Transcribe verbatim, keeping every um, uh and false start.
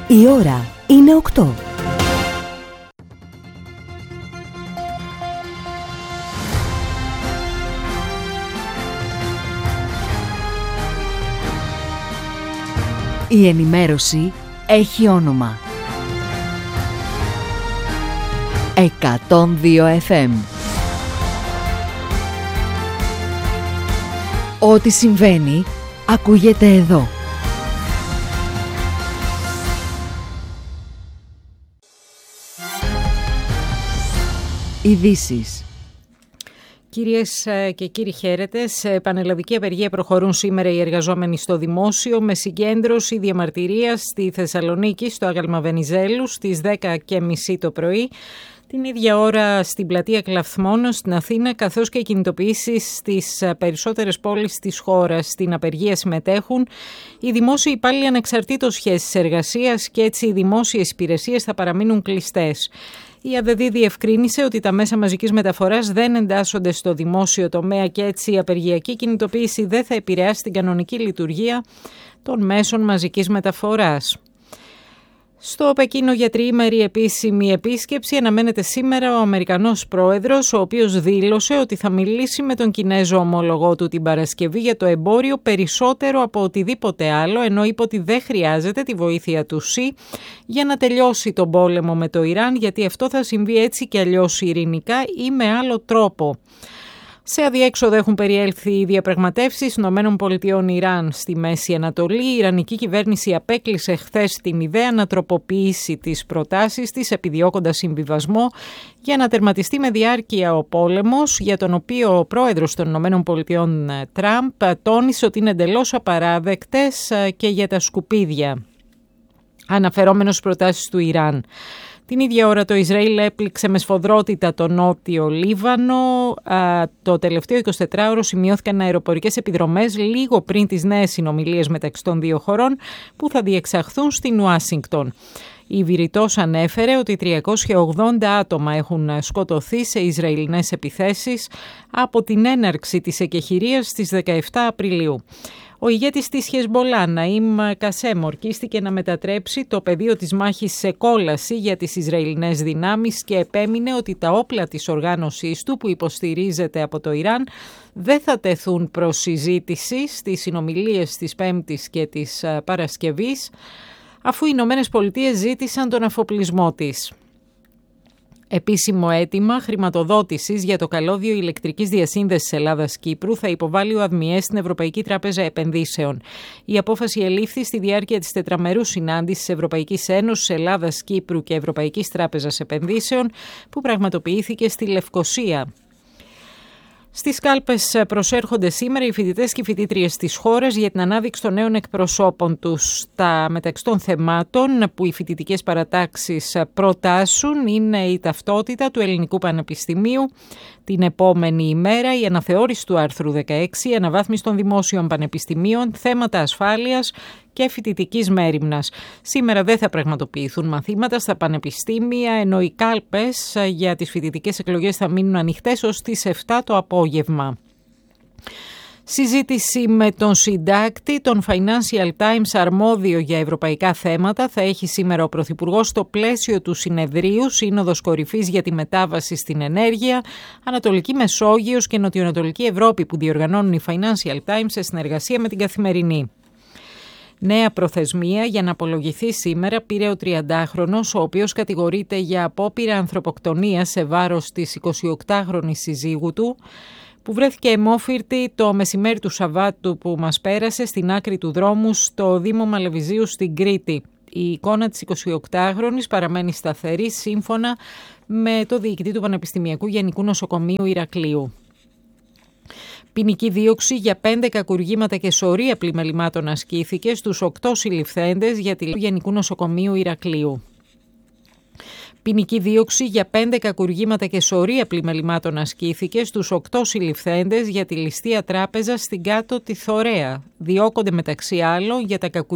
Η ώρα είναι οκτώ. Η ενημέρωση έχει όνομα. εκατόν δύο εφ εμ. Ό,τι συμβαίνει, ακούγεται εδώ. Ειδήσεις. Κυρίες και κύριοι, χαίρετε. Σε πανελλαδική απεργία προχωρούν σήμερα οι εργαζόμενοι στο δημόσιο με συγκέντρωση διαμαρτυρίας στη Θεσσαλονίκη, στο Άγαλμα Βενιζέλου, στις δέκα και μισή το πρωί. Την ίδια ώρα στην πλατεία Κλαθμών στην Αθήνα, καθώς και οι κινητοποιήσεις στις περισσότερες πόλεις της χώρας. Στην απεργία συμμετέχουν οι δημόσιοι υπάλληλοι ανεξαρτήτως σχέσης εργασίας και έτσι οι δημόσιες υπηρεσίες θα παραμείνουν κλειστές. Η ΑΔΔ διευκρίνησε ότι τα μέσα μαζικής μεταφοράς δεν εντάσσονται στο δημόσιο τομέα και έτσι η απεργιακή κινητοποίηση δεν θα επηρεάσει την κανονική λειτουργία των μέσων μαζικής μεταφοράς. Στο Πεκίνο για τριήμερη επίσημη επίσκεψη αναμένεται σήμερα ο Αμερικανός πρόεδρος, ο οποίος δήλωσε ότι θα μιλήσει με τον Κινέζο ομόλογό του την Παρασκευή για το εμπόριο περισσότερο από οτιδήποτε άλλο, ενώ είπε ότι δεν χρειάζεται τη βοήθεια του ΣΥ για να τελειώσει τον πόλεμο με το Ιράν, γιατί αυτό θα συμβεί έτσι και αλλιώς ειρηνικά ή με άλλο τρόπο. Σε αδιέξοδο έχουν περιέλθει οι διαπραγματεύσεις ΗΠΑ Ιράν στη Μέση Ανατολή. Η Ιρανική κυβέρνηση απέκλεισε χθες την ιδέα να τροποποιήσει τις προτάσεις της επιδιώκοντας συμβιβασμό για να τερματιστεί με διάρκεια ο πόλεμος, για τον οποίο ο πρόεδρος των ΗΠΑ Τραμπ τόνισε ότι είναι εντελώς απαράδεκτες και για τα σκουπίδια, αναφερόμενος στις προτάσεις του Ιράν. Την ίδια ώρα το Ισραήλ έπληξε με σφοδρότητα το νότιο Λίβανο. Το τελευταίο εικοσιτετράωρο σημειώθηκαν αεροπορικές επιδρομές λίγο πριν τις νέες συνομιλίες μεταξύ των δύο χωρών που θα διεξαχθούν στην Ουάσιγκτον. Η Βηρητός ανέφερε ότι τριακόσια ογδόντα άτομα έχουν σκοτωθεί σε Ισραηλινές επιθέσεις από την έναρξη της εκεχηρίας στις δεκαεφτά Απριλίου. Ο ηγέτης της Χεσμπολά, Ναΐμ Κασέμ, ορκίστηκε να μετατρέψει το πεδίο της μάχης σε κόλαση για τις Ισραηλινές δυνάμεις και επέμεινε ότι τα όπλα της οργάνωσής του, που υποστηρίζεται από το Ιράν, δεν θα τεθούν προς συζήτηση στις συνομιλίες της Πέμπτης και της Παρασκευής, αφού οι Ηνωμένες Πολιτείες ζήτησαν τον αφοπλισμό της. Επίσημο αίτημα χρηματοδότησης για το καλώδιο ηλεκτρικής διασύνδεσης Ελλάδας-Κύπρου θα υποβάλει ο ΑΔΜΙΕ στην Ευρωπαϊκή Τράπεζα Επενδύσεων. Η απόφαση ελήφθη στη διάρκεια της τετραμερούς συνάντησης Ευρωπαϊκής Ένωσης, Ελλάδας-Κύπρου και Ευρωπαϊκής Τράπεζας Επενδύσεων που πραγματοποιήθηκε στη Λευκοσία. Στις κάλπες προσέρχονται σήμερα οι φοιτητές και οι φοιτήτριες της χώρας για την ανάδειξη των νέων εκπροσώπων τους. Τα μεταξύ των θεμάτων που οι φοιτητικές παρατάξεις προτάσουν είναι η ταυτότητα του Ελληνικού Πανεπιστημίου την επόμενη ημέρα, η αναθεώρηση του άρθρου δεκαέξι, η αναβάθμιση των δημόσιων πανεπιστημίων, θέματα ασφάλειας και φοιτητικής μέριμνας. Σήμερα δεν θα πραγματοποιηθούν μαθήματα στα πανεπιστήμια, ενώ οι κάλπες για τις φοιτητικές εκλογές θα μείνουν ανοιχτές ως τις επτά το απόγευμα. Συζήτηση με τον συντάκτη, τον Financial Times αρμόδιο για ευρωπαϊκά θέματα, θα έχει σήμερα ο Πρωθυπουργός στο πλαίσιο του συνεδρίου Σύνοδος Κορυφής για τη μετάβαση στην ενέργεια, Ανατολική Μεσόγειος και Νοτιοανατολική Ευρώπη που διοργανώνουν οι Financial Times σε συνεργασία με την Καθημερινή. Νέα προθεσμία για να απολογηθεί σήμερα πήρε ο τριαντάχρονος, ο οποίος κατηγορείται για απόπειρα ανθρωποκτονίας σε βάρος της εικοσιοκτάχρονης συζύγου του, που βρέθηκε αιμόφυρτη το μεσημέρι του Σαββάτου που μας πέρασε στην άκρη του δρόμου στο Δήμο Μαλεβιζίου στην Κρήτη. Η εικόνα της εικοσιοκτάχρονης παραμένει σταθερή σύμφωνα με το διοικητή του Πανεπιστημιακού Γενικού Νοσοκομείου Ηρακλείου. Ποινική δίωξη για πέντε κακουργήματα και σωρία πλημελημάτων ασκήθηκε στους οκτώ συλληφθέντες για τη Γενικού Νοσοκομείου Ηρακλείου. Ποινική δίωξη για πέντε κακουργήματα και σωρία πλημελημάτων ασκήθηκε στους οκτώ συλληφθέντες για τη ληστεία τράπεζα στην Κάτω τη Θωρέα. Διώκονται μεταξύ άλλων για τα κακουργήματα